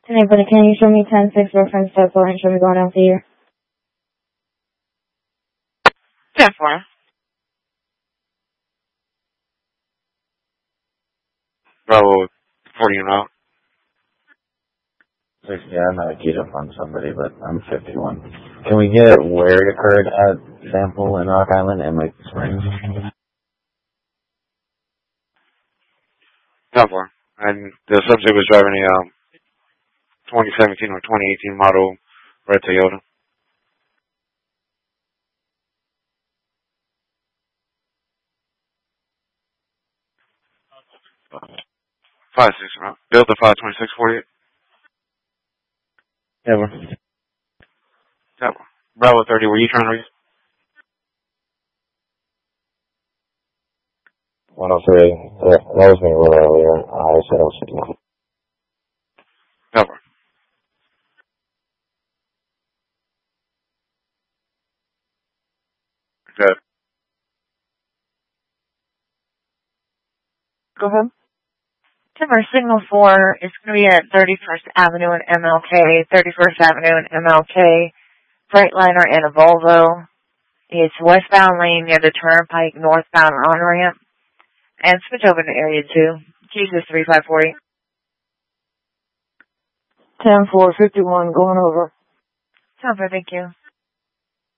Anybody, can you show me 10-6 reference to and show me going out here? 10-4. Bravo 40 and out. Yeah, I'm not a keyed up on somebody, but I'm 51. Can we get where it occurred at Sample in Rock Island and Lake Springs? 10-4. And the subject was driving a 2017 or 2018 model red Toyota. Five six, right? Build the 526 for you. Never. Bravo 30, were you trying to reach? 103. Yeah, that was me a little earlier. I said I was 51. Never. Good. Go ahead. Timber Signal 4 is going to be at 31st Avenue and MLK, 31st Avenue and MLK, Freightliner and a Volvo. It's westbound lane near the Turnpike, northbound on-ramp. And switch over to Area 2. Jesus 3540. 10-4, 51, going over. 10-4, thank you.